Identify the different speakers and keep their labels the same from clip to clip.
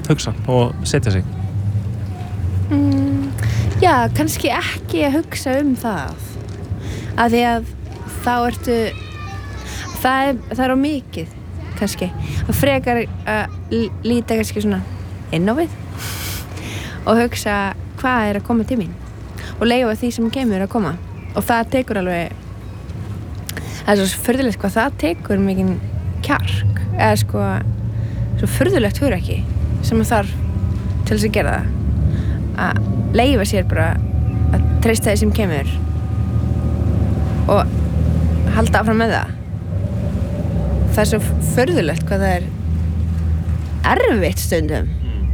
Speaker 1: hugsa og setja sig?
Speaker 2: Já, kannski ekki að hugsa það af því að þá ertu það á mikið kannski að frekar að líta kannski svona inn á við og hugsa hvað að koma til mín og leyfa því sem kemur að koma og það tekur alveg það svo furðulegt hvað það tekur mikinn kjark eða sko svo furðulegt hugrekki sem það þarf til þess að gera það að leyfa sér bara að treysta því sem kemur og halda áfram með það er svo furðulegt hvað það er erfitt stundum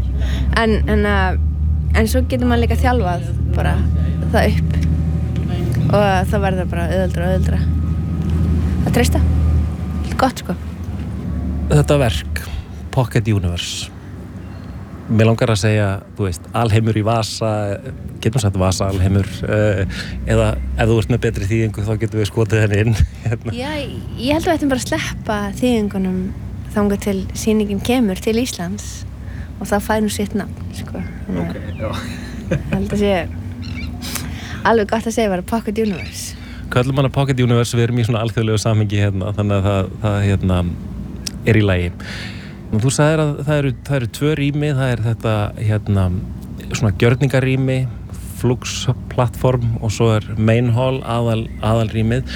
Speaker 2: en svo getur maður líka þjálfað bara það upp og það verður bara auðveldra að treysta gott sko
Speaker 1: Þetta verk, Pocket Universe mér langar að segja, þú veist, alheimur í vasa getum sagt vasa alheimur eða ef þú ert með betri þýðingu þá getum við skotið henni inn hérna.
Speaker 2: Já, ég held að við ættum bara að sleppa þýðingunum þangað til sýningin kemur til Íslands og það fær nú sitt nafn sko. Ég held að sé alveg gott að segja bara Pocket Universe
Speaker 1: Köllum hana Pocket Universe, við erum í svona alþjóðlegu samhengi hérna, þannig að það hérna, er í lagi Þú sagðir að það eru tvö rými, það er þetta hérna, svona gjörningarými, Flux-plattform og svo er Main Hall, aðalrýmið.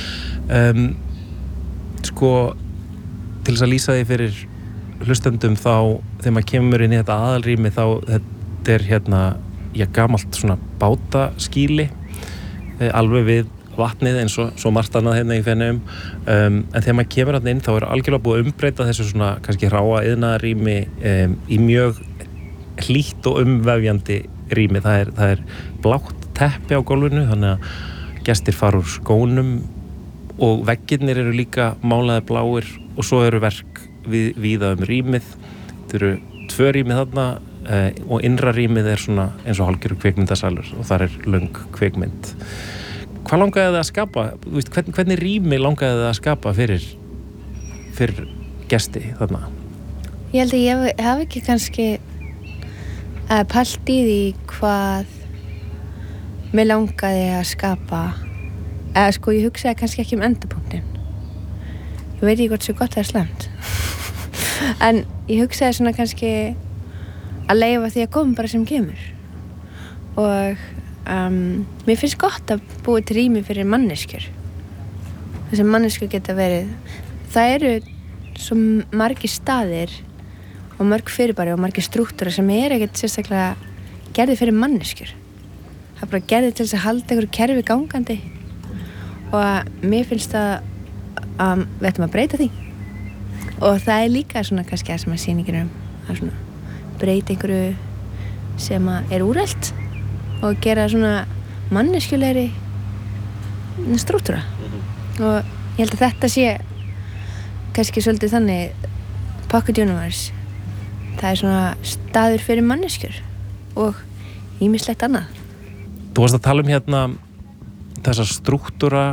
Speaker 1: Sko, til þess að lýsa því fyrir hlustendum þá, þegar maður kemur inn í þetta aðalrými þá þetta er hérna, gamalt svona bátaskýli, alveg við vatnið eins og svo margt annað hérna í Feneyjum en þegar maður kemur hann inn þá er algjörlega búið að umbreyta þessu svona kannski ráa iðnaðarrými í mjög hlýtt og umvefjandi rými það er blátt teppi á gólfinu þannig að gestir fara úr skónum og veggirnir eru líka málaðir bláir og svo eru verk víða rýmið þetta eru tvö rými þarna og innra rýmið er svona eins og hálfgerður kvikmyndasalur og þar er löng kvikmynd Hvað langaði þið að skapa? Þú veist, hvernig rými langaði þið að skapa fyrir gesti þarna?
Speaker 2: Ég held að ég hef ekki kannski pælt í því hvað mig langaði að skapa eða sko ég hugsaði kannski ekki endapunktin ég veit ekki hvort svo gott eða slæmt en ég hugsaði svona kannski að leyfa því að koma bara sem kemur og mér finnst gott að búa til rými fyrir manneskjur þessum manneskjur geta verið það eru svo margir staðir og mörg fyrirbæri og margir strúktúrar sem ekkert sérstaklega gerði fyrir manneskjur það er bara gerði til þess að halda einhverju kerfi gangandi og mér finnst að við ættum að breyta því og það er líka svona kannski að sem að sýningin að svona breyta einhverju sem að er úrelt og gera svona manneskjulegri strúktúra og ég held að þetta sé kannski svolítið þannig Pocket Universe það er svona staður fyrir manneskjur og ýmislegt annað
Speaker 1: Þú varst að tala hérna þessa strúktúra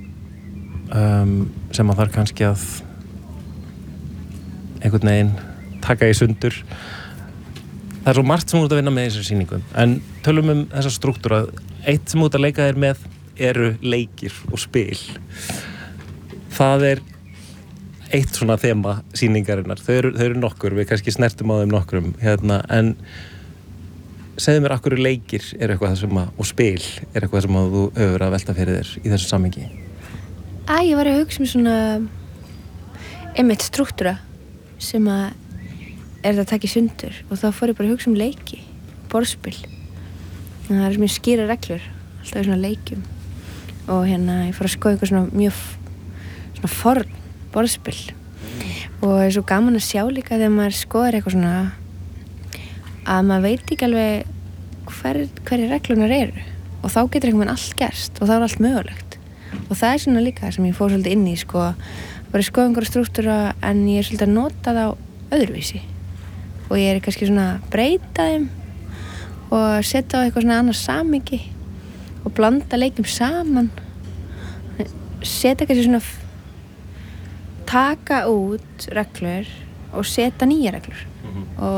Speaker 1: sem að þarf kannski að einhvern veginn taka í sundur Það er svo margt sem þú ert að vinna með í þessari sýningu en tölum þessa strúktúra eitt sem þú ert að leika þér með eru leikir og spil það er eitt svona þema sýningarinnar þau eru nokkur, við kannski snertum á þeim nokkrum hérna, en segðu mér af hverju leikir er eitthvað sem og spil er eitthvað sem þú hefur að velta fyrir þér í þessu samhengi
Speaker 2: Ég var að hugsa svona einmitt strúktúra sem að er það að taka í sundur og þá fór ég bara að hugsa leiki, borðspil það eru mjög skýra reglur alltaf í svona leikjum og hérna ég fór að skoða eitthvað svona mjög svona forn borðspil og er svo gaman að sjá líka þegar maður skoðar eitthvað svona að maður veit ekki alveg hverju reglunar eru og þá getur einhvern veginn allt gerst og þá er allt mögulegt og það er svona líka sem ég fór svolítið inn í sko bara skoða einhverja strúktúra en ég er svolítið að nota það á öðruvísi og ég er kannski svona að breyta þeim og setja á eitthvað svona annars samhengi og blanda leikjum saman setja kannski svona taka út reglur og setja nýja reglur og